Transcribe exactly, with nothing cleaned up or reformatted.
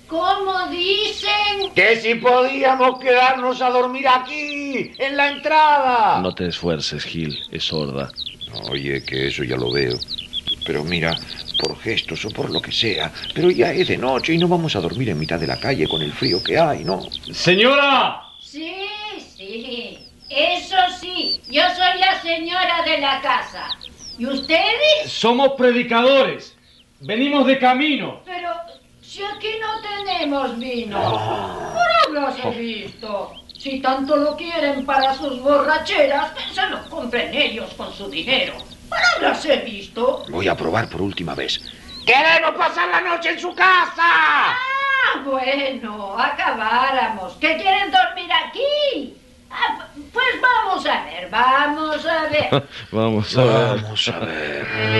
¿Cómo dicen? Que si podíamos quedarnos a dormir aquí, en la entrada. No te esfuerces, Gil, es sorda. Oye, que eso ya lo veo. Pero mira, por gestos o por lo que sea, pero ya es de noche y no vamos a dormir en mitad de la calle con el frío que hay, ¿no? ¡Señora! Sí, sí, eso sí, yo soy la señora de la casa. ¿Y ustedes? Somos predicadores. Venimos de camino. Pero si aquí no tenemos vino. Por hablas he visto. Si tanto lo quieren para sus borracheras, se lo compren ellos con su dinero. Por hablas he visto. Voy a probar por última vez. ¡Queremos pasar la noche en su casa! Ah, bueno, acabáramos. ¿Que quieren dormir aquí? Ah, pues vamos a ver, vamos a ver. Vamos a ver. Vamos a ver.